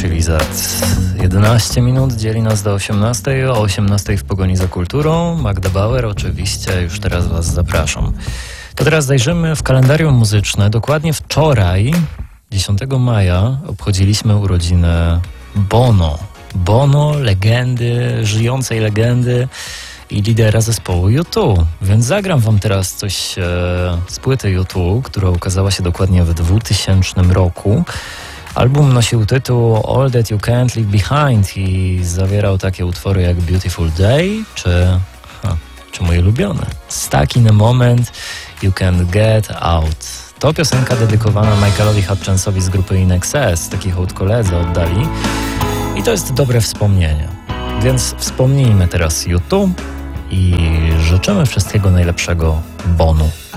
czyli za 11 minut dzieli nas do 18, o 18 w pogoni za kulturą. Magda Bauer, oczywiście, już teraz was zapraszam. To teraz zajrzymy w kalendarium muzyczne. Dokładnie wczoraj, 10 maja, obchodziliśmy urodziny Bono. Bono, legendy, żyjącej legendy i lidera zespołu U2. Więc zagram wam teraz coś z płyty U2, która ukazała się dokładnie w 2000 roku. Album nosił tytuł All That You Can't Leave Behind i zawierał takie utwory jak Beautiful Day czy moje ulubione Stuck in a Moment, You Can't Get Out. To piosenka dedykowana Michaelowi Hutchinsowi z grupy In Excess, taki hołd koledzy oddali i to jest dobre wspomnienie. Więc wspomnijmy teraz U2 i życzymy wszystkiego najlepszego Bonu.